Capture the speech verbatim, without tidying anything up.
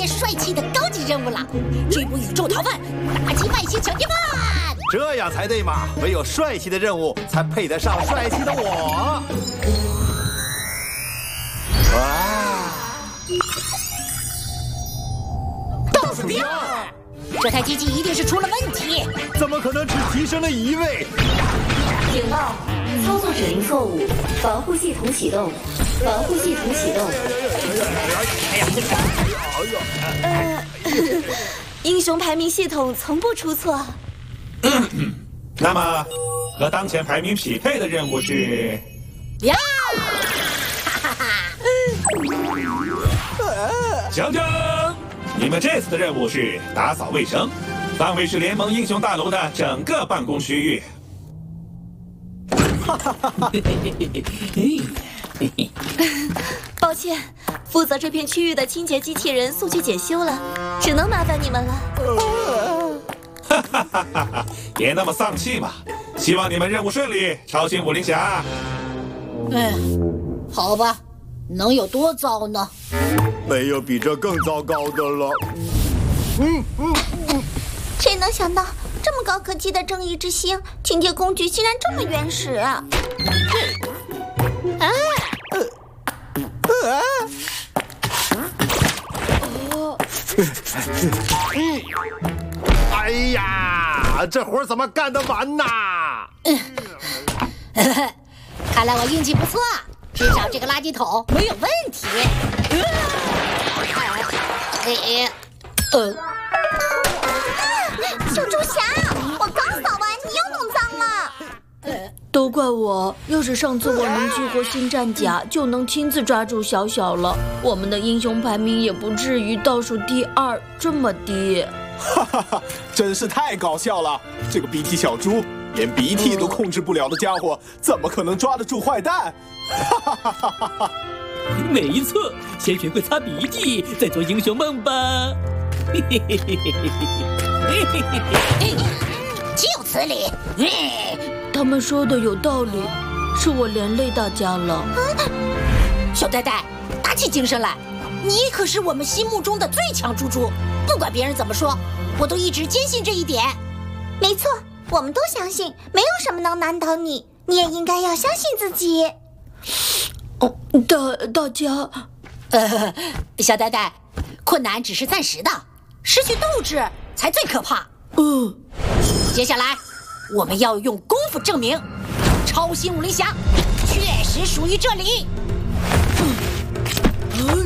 件帅气的高级任务了：追捕宇宙逃犯，打击外星抢劫犯。 这样才对嘛！唯有帅气的任务，才配得上帅气的我。哇！ 倒数第二，这台机器一定是出了问题。 怎么可能只提升了一位？ 警报！操作指令错误，防护系统启动，防护系统启动。 呃，英雄排名系统从不出错。 那么，和当前排名匹配的任务是？ 呀！哈哈哈！ 讲讲，你们这次的任务是打扫卫生，范围是联盟英雄大楼的整个办公区域。 抱歉，负责这片区域的清洁机器人送去检修了，只能麻烦你们了。 哈哈哈哈哈！别那么丧气嘛，希望你们任务顺利，超新武林侠。 嗯，好吧，能有多糟呢？ 没有比这更糟糕的了。嗯嗯嗯，谁能想到这么高科技的正义之星清洁工具竟然这么原始啊！啊！ 哦！哎呀，这活怎么干得完呐？ 嗯，看来我运气不错，至少这个垃圾桶没有问题。哎，呃， 小猪侠，我刚扫完，你又弄脏了。 都怪我！要是上次我能激活新战甲，就能亲自抓住小小了，我们的英雄排名也不至于倒数第二这么低。 哈哈哈，真是太搞笑了！这个鼻涕小猪，连鼻涕都控制不了的家伙，怎么可能抓得住坏蛋？哈哈哈哈哈哈！ 没错，先学会擦鼻涕，再做英雄梦吧。嘿嘿嘿嘿嘿嘿嘿嘿嘿！ 岂有此理！ 他们说的有道理，是我连累大家了。 小呆呆，打起精神来！你可是我们心目中的最强猪猪，不管别人怎么说，我都一直坚信这一点。 没错，我们都相信，没有什么能难倒你，你也应该要相信自己。 哦，大大家， 呃，小呆呆，困难只是暂时的，失去斗志才最可怕。 嗯， 接下来我们要用功夫证明，超新武林侠确实属于这里。嗯